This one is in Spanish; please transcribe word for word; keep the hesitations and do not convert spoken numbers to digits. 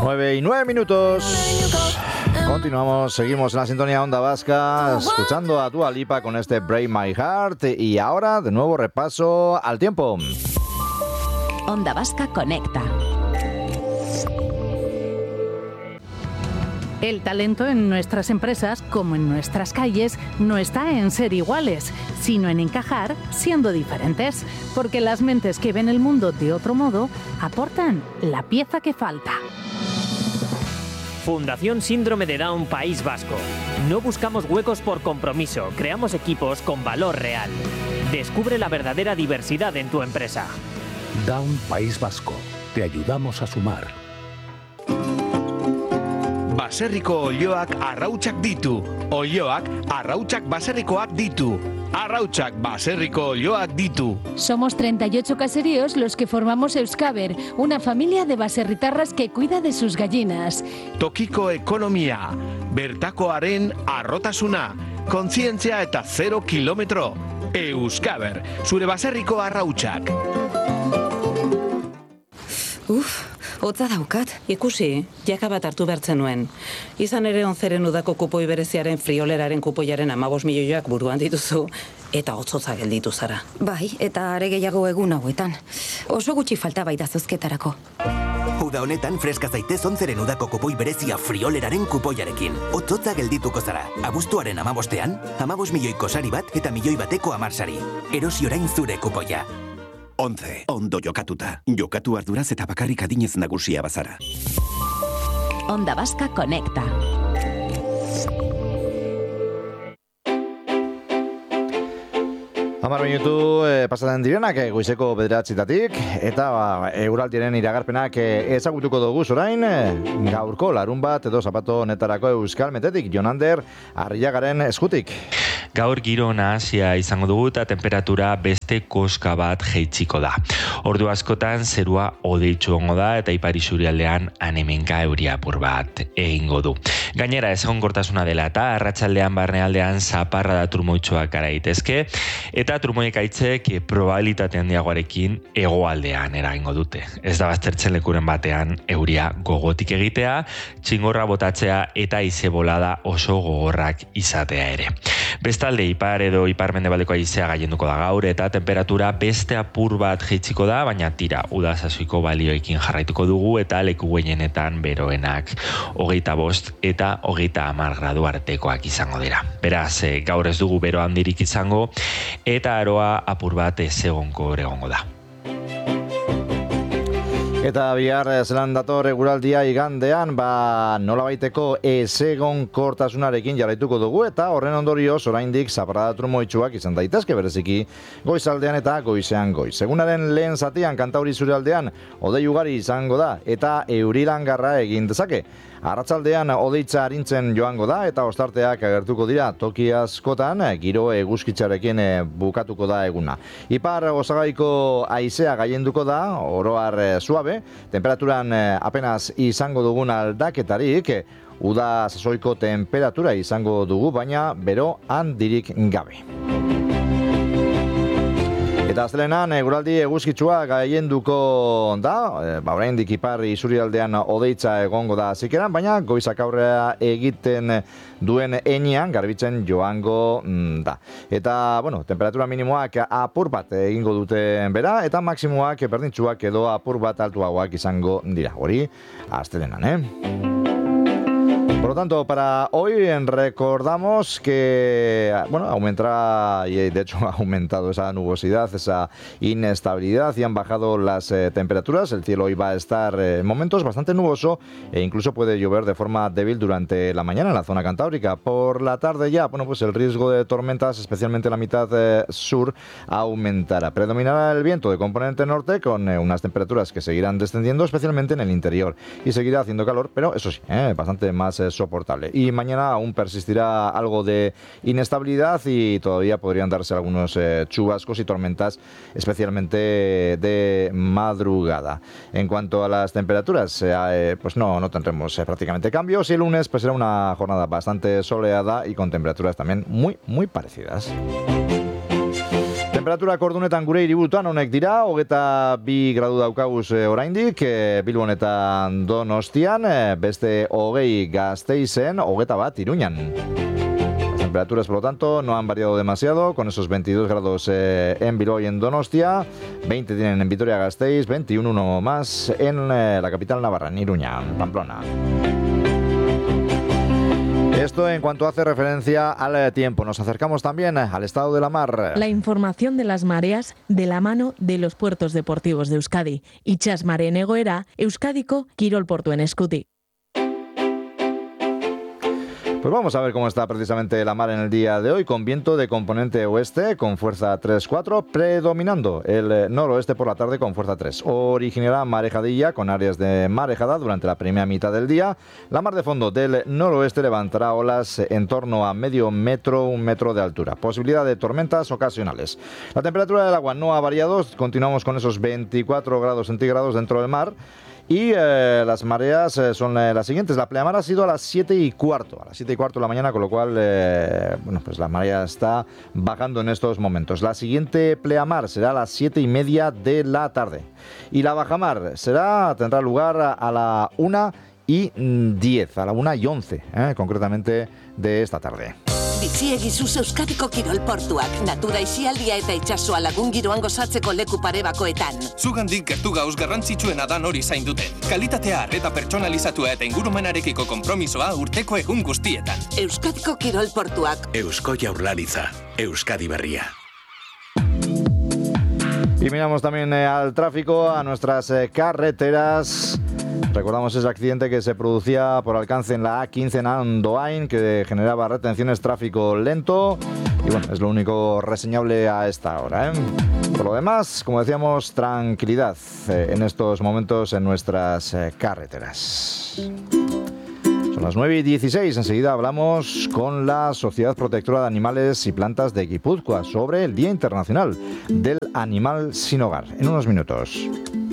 nueve y nueve minutos. Continuamos, seguimos en la sintonía Onda Vasca, escuchando a Dua Lipa con este Break My Heart. Y ahora, de nuevo, repaso al tiempo. Onda Vasca conecta. El talento en nuestras empresas, como en nuestras calles, no está en ser iguales, sino en encajar siendo diferentes, porque las mentes que ven el mundo de otro modo aportan la pieza que falta. Fundación Síndrome de Down País Vasco. No buscamos huecos por compromiso, creamos equipos con valor real. Descubre la verdadera diversidad en tu empresa. Down País Vasco. Te ayudamos a sumar. Baserriko olioak arrautsak ditu. Olioak arrautsak baserrikoak ditu. Arrautsak baserriko olioak ditu. Somos treinta y ocho caseríos los que formamos Euskaber, una familia de baserritarras que cuida de sus gallinas. Tokiko ekonomia, bertakoaren arrotasuna, kontzientzia eta zero kilometro. Euskaber, zure baserriko arrautsak. Uf, hotza daukat. Ikusi, jaka bat hartu bertzen nuen. Izan ere onzeren udako kupoi bereziaren frioleraren kupoiaren amabos milioiak buruan dituzu, eta hotzotza gelditu zara. Bai, eta are gehiago egun hauetan. Oso gutxi falta baita zozketarako. Uda honetan freska zaitez onzeren udako kupoi berezia frioleraren kupoiarekin. Hotzotza geldituko zara. Abuztuaren amabostean, amabos milioiko sari bat eta milioi bateko hamar sari. Erosi orain zure kupoia. Once, ondo jokatuta. Jokatu arduraz eta bakarrik adinez nagusia bazara. Onda Vasca conecta. Hamar minutu eh, pasatzen direnak eh, goizeko bederatzitatik eta ba, euraltiaren iragarpenak eh, ezagutuko dugu orain eh, gaurko larun bat edo zapato honetarako euskal metetik Jonander Arriagaren eskutik. Gaur giro nahasia izango dugu eta temperatura beste koska bat jeitsiko da. Ordu askotan zerua hodeitsu egongo da eta ipar isurialdean han-hemenka euri apur bat egingo du. Gainera ezegonkortasuna dela eta arratsaldean barnealdean zaparra da turmoitsuak gara daitezke eta turmoiek aitzek probabilitate handiagoarekin hegoaldean eragingo dute. Ez da baztertzen lekuren batean euria gogotik egitea, txingorra botatzea eta haize bolada oso gogorrak izatea ere. Bestalde ipar edo ipar-mendebaldeko haizea gailenduko da gaur eta temperatura beste apur bat jaitsiko da, baina tira uda sasoiko balioekin jarraituko dugu eta leku gehienetan beroenak hogeita bost eta hogeita hamar gradu artekoak izango dira. Beraz, e, gaur ez dugu bero handirik izango eta aroa apur bat ezegonkor egongo da. Eta bihar zelan dator eguraldia igandean, ba nolabaiteko ezegonkortasunarekin jarraituko dugu eta horren ondorioz oraindik zaparrada trumoitsuak izan daitezke bereziki goizaldean eta goizean goiz. Egunaren lehen zatian kantauri isurialdean hodei ugari izango da eta eurilangarra egin dezake. Arratsaldean hodeitza arintzen joango da eta ostarteak agertuko dira toki askotan giro eguzkitzarekin bukatuko da eguna. Ipar osagaiko haizea gailenduko da, oro har suabe, temperaturan apenas izango dugun aldaketarik, uda sasoiko temperatura izango dugu, baina bero handirik gabe. Eta aztelenan, eguraldi eguzkitsua gailenduko da, e, ba, oraindik ipar isurialdean hodeitza egongo da zikeran, baina goizak aurrera egiten duen enean garbitzen joango mm, da. Eta, bueno, temperatura minimoak apur bat egingo duten bera, eta maksimoak berdintsuak edo apur bat altuagoak izango dira. Hori, aztelenan, eh? Por lo tanto, para hoy recordamos que, bueno, aumentará, y de hecho ha aumentado esa nubosidad, esa inestabilidad y han bajado las eh, temperaturas. El cielo hoy va a estar en eh, momentos bastante nuboso e incluso puede llover de forma débil durante la mañana en la zona cantábrica. Por la tarde ya, bueno, pues el riesgo de tormentas, especialmente en la mitad eh, sur, aumentará. Predominará el viento de componente norte con eh, unas temperaturas que seguirán descendiendo, especialmente en el interior. Y seguirá haciendo calor, pero eso sí, eh, bastante más eh, soportable. Y mañana aún persistirá algo de inestabilidad y todavía podrían darse algunos eh, chubascos y tormentas, especialmente de madrugada. En cuanto a las temperaturas, eh, pues no, no tendremos eh, prácticamente cambios y el lunes pues será una jornada bastante soleada y con temperaturas también muy, muy parecidas. Temperatura kordunetan gure hiriburutan honek dira, hogeta bi gradu daukaguz e, oraindik, e, Bilbon eta Donostian, e, beste hogei Gasteizen, hogeta bat Iruñan. Las temperaturas, por lo tanto, no han variado demasiado, con esos veintidós grados eh, en Bilbao y en Donostia, veinte tienen en Vitoria-Gasteiz, veintiuno uno más en eh, la capital navarra, en Iruña, en Pamplona. Esto en cuanto hace referencia al tiempo. Nos acercamos también al estado de la mar. La información de las mareas de la mano de los puertos deportivos de Euskadi. Itxas mareen egoera, Euskadiko kirol portuen eskutik. Pues vamos a ver cómo está precisamente la mar en el día de hoy, con viento de componente oeste con fuerza tres cuatro, predominando el noroeste por la tarde con fuerza tres. Originará marejadilla con áreas de marejada durante la primera mitad del día. La mar de fondo del noroeste levantará olas en torno a medio metro, un metro de altura. Posibilidad de tormentas ocasionales. La temperatura del agua no ha variado, continuamos con esos veinticuatro grados centígrados dentro del mar. Y eh, las mareas eh, son eh, las siguientes. La pleamar ha sido a las siete y cuarto, a las siete y cuarto de la mañana, con lo cual, eh, bueno, pues la marea está bajando en estos momentos. La siguiente pleamar será a las siete y media de la tarde. Y la bajamar será, tendrá lugar a, a la una y diez, a la una y once, eh, concretamente de esta tarde. Biziegizuz Euskadiko kirol portuak, natura isialdia eta itsasoa lagun giroan gozatzeko leku pare bakoetan. Zugandik gertu gauz garrantzitsuena da nori zain duten. Kalitatea eta pertsonalizatua eta ingurumenarekiko konpromisoa urteko egun guztietan. Euskadiko kirol portuak. Eusko Jaurlaritza, Euskadi berria. Y miramos también eh, al tráfico, a nuestras eh, carreteras. Recordamos ese accidente que se producía por alcance en la A quince en Andoain, que generaba retenciones, tráfico lento. Y bueno, es lo único reseñable a esta hora, ¿eh? Por lo demás, como decíamos, tranquilidad eh, en estos momentos en nuestras eh, carreteras. Son las nueve y dieciséis, enseguida hablamos con la Sociedad Protectora de Animales y Plantas de Guipúzcoa sobre el Día Internacional del Animal Sin Hogar. En unos minutos.